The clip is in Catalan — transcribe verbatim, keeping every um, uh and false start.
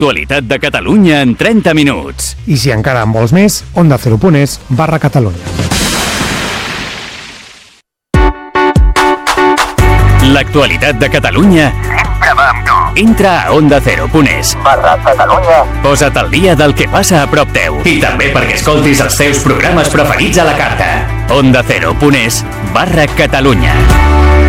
L'actualitat de Catalunya en trenta minuts. I si encara en vols més, onda cero punt es barra Catalunya. L'actualitat de Catalunya sempre va amb tu. entra a onda cero punt es Barra Catalunya. Posa't al dia del que passa a prop teu. I també perquè escoltis els teus programes preferits a la carta. onda cero punt es barra Catalunya.